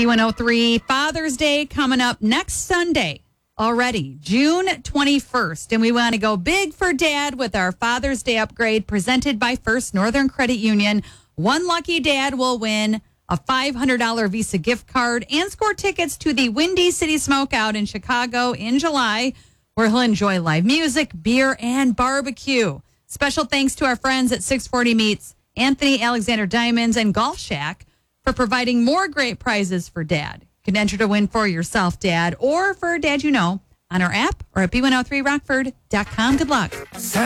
B103 Father's Day coming up next Sunday already, June 21st. And we want to go big for Dad with our Father's Day upgrade presented by First Northern Credit Union. One lucky dad will win a $500 Visa gift card and score tickets to the Windy City Smokeout in Chicago in July, where he'll enjoy live music, beer, and barbecue. Special thanks to our friends at 640 Meats, Anthony Alexander Diamonds, and Golf Shack for providing more great prizes for Dad. You can enter to win for yourself, Dad, or for Dad you know, on our app or at b103rockford.com. Good luck.